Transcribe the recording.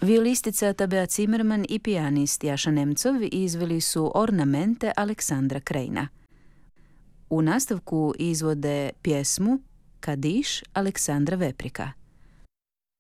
Violistica Tabea Zimmerman i pijanist Jaša Nemcov izveli su Ornamente Aleksandra Krejna. U nastavku izvode pjesmu Kadiš Aleksandra Veprika.